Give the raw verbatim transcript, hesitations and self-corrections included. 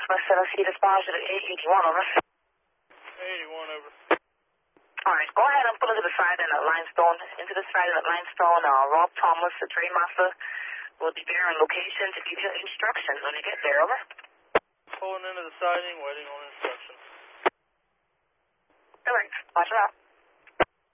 West seven C dispatch to the eight eighty-one, over. eighty-one, over. Alright, go ahead and pull into the side in at Limestone, into the side in at Limestone. Uh, Rob Thomas, the train master, will be there in location to give you instructions when you get there, over. Pulling into the siding, waiting on instructions. Alright, watch her out.